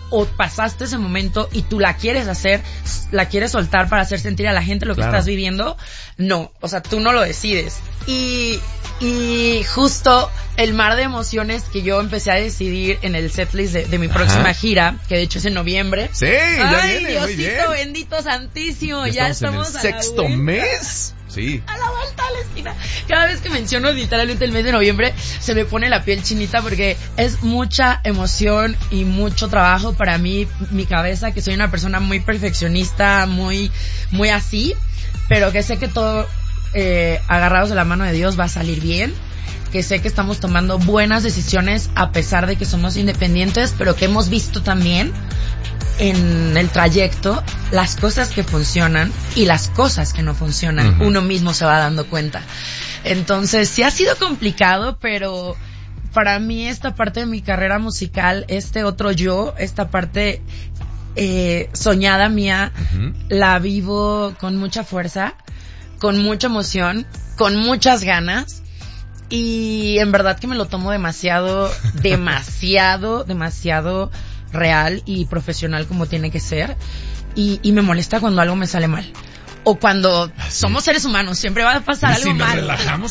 o pasaste ese momento y tú la quieres hacer, la quieres soltar para hacer sentir a la gente lo que estás viviendo, no, o sea, tú no lo decides. Y justo el mar de emociones que yo empecé a decidir en el setlist de mi próxima gira, que de hecho es en noviembre. Sí, ya ay, viene, Diosito muy bien. Bendito santísimo, ya estamos en el a sexto la mes. Sí. A la vuelta a la esquina. Cada vez que menciono literalmente el mes de noviembre, se me pone la piel chinita porque es mucha emoción y mucho trabajo para mí, mi cabeza, que soy una persona muy perfeccionista, muy así, pero que sé que todo agarrados de la mano de Dios va a salir bien, que sé que estamos tomando buenas decisiones a pesar de que somos independientes, pero que hemos visto también en el trayecto las cosas que funcionan y las cosas que no funcionan. Uno mismo se va dando cuenta. Entonces sí ha sido complicado, pero para mí esta parte de mi carrera musical, este otro yo, esta parte soñada mía, la vivo con mucha fuerza, con mucha emoción, con muchas ganas. Y en verdad que me lo tomo demasiado real y profesional como tiene que ser. Y me molesta cuando algo me sale mal. O cuando somos seres humanos, siempre va a pasar algo mal. Y si nos relajamos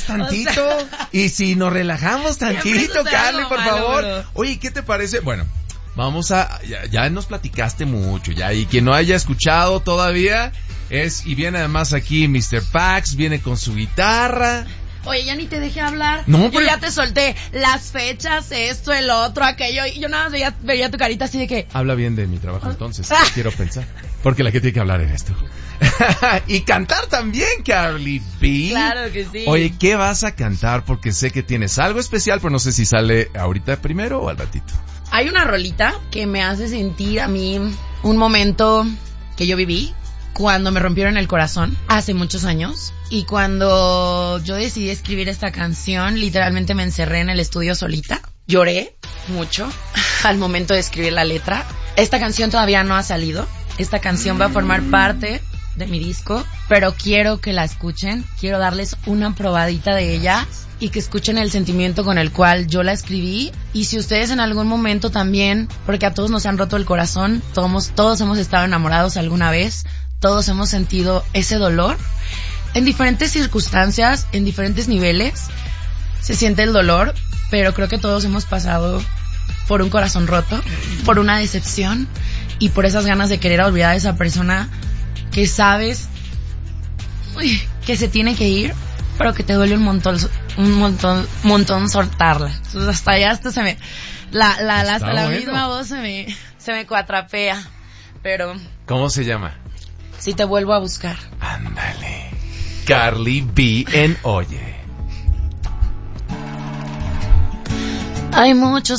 tantito, Carly, por favor. Pero... Oye, ¿qué te parece? Bueno, vamos a... Ya nos platicaste mucho, ya. Y quien no haya escuchado todavía y viene además aquí Mr. Pax, viene con su guitarra. Oye, ya ni te dejé hablar. No, yo ya te solté las fechas, esto, el otro, aquello. Y yo nada más veía tu carita así de que... Habla bien de mi trabajo entonces, quiero pensar. Porque la que tiene que hablar eres tú. Y cantar también, Carly B. Claro que sí. Oye, ¿qué vas a cantar? Porque sé que tienes algo especial, pero no sé si sale ahorita primero o al ratito. Hay una rolita que me hace sentir a mí un momento que yo viví cuando me rompieron el corazón hace muchos años. Y cuando yo decidí escribir esta canción, literalmente me encerré en el estudio solita. Lloré mucho al momento de escribir la letra. Esta canción todavía no ha salido. Esta canción va a formar parte de mi disco, pero quiero que la escuchen. Quiero darles una probadita de ella y que escuchen el sentimiento con el cual yo la escribí. Y si ustedes en algún momento también, porque a todos nos han roto el corazón, todos hemos estado enamorados alguna vez, todos hemos sentido ese dolor. En diferentes circunstancias, en diferentes niveles, se siente el dolor, pero creo que todos hemos pasado por un corazón roto, por una decepción y por esas ganas de querer olvidar a esa persona que sabes que se tiene que ir, pero que te duele un montón soltarla. Entonces hasta se me... La misma voz se me cuatrapea, pero... ¿Cómo se llama? Si te vuelvo a buscar. Ándale. Carly B en Oye. Hay muchos